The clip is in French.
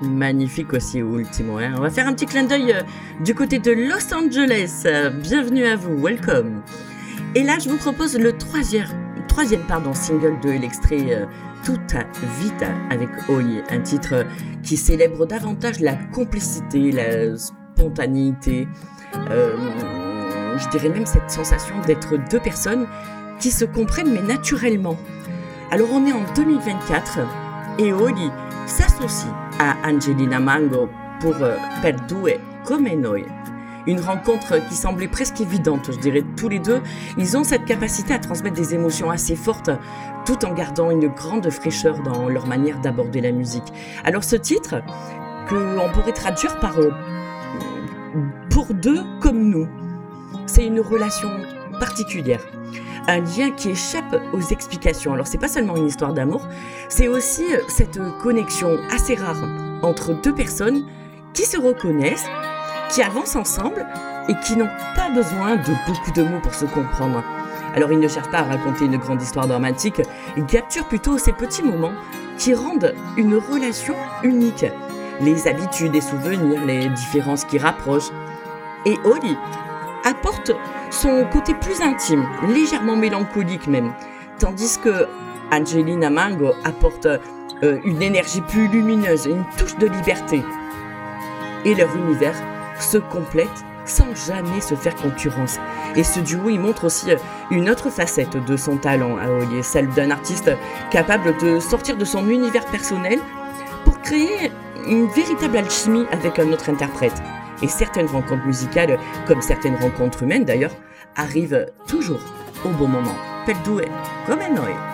magnifique aussi Ultimo. Hein. On va faire un petit clin d'œil du côté de Los Angeles. Bienvenue à vous, welcome. Et là, je vous propose le troisième single de l'extrait Tutta Vita avec Oli, un titre qui célèbre davantage la complicité, la spontanéité, je dirais même cette sensation d'être deux personnes qui se comprennent mais naturellement. Alors on est en 2024 et Oli s'associe à Angelina Mango pour Per Due Come Noi. Une rencontre qui semblait presque évidente, je dirais. Tous les deux, ils ont cette capacité à transmettre des émotions assez fortes, tout en gardant une grande fraîcheur dans leur manière d'aborder la musique. Alors ce titre, qu'on pourrait traduire par pour deux comme nous, c'est une relation particulière. Un lien qui échappe aux explications. Alors c'est pas seulement une histoire d'amour, c'est aussi cette connexion assez rare entre deux personnes qui se reconnaissent, qui avancent ensemble et qui n'ont pas besoin de beaucoup de mots pour se comprendre. Alors ils ne cherchent pas à raconter une grande histoire dramatique, ils capturent plutôt ces petits moments qui rendent une relation unique. Les habitudes et souvenirs, les différences qui rapprochent. Et Oli apporte son côté plus intime, légèrement mélancolique même, tandis que Angelina Mango apporte une énergie plus lumineuse, une touche de liberté. Et leur univers se complète sans jamais se faire concurrence. Et ce duo, il montre aussi une autre facette de son talent à Oli, celle d'un artiste capable de sortir de son univers personnel pour créer une véritable alchimie avec un autre interprète. Et certaines rencontres musicales, comme certaines rencontres humaines d'ailleurs, arrivent toujours au bon moment. Per Due Come Noi.